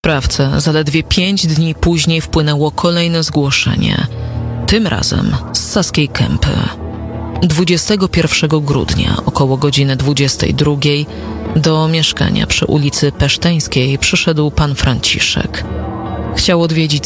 Sprawcę zaledwie 5 dni później wpłynęło kolejne zgłoszenie, tym razem z Saskiej Kępy. 21 grudnia około godziny 22 do mieszkania przy ulicy Peszteńskiej przyszedł pan Franciszek. Chciał odwiedzić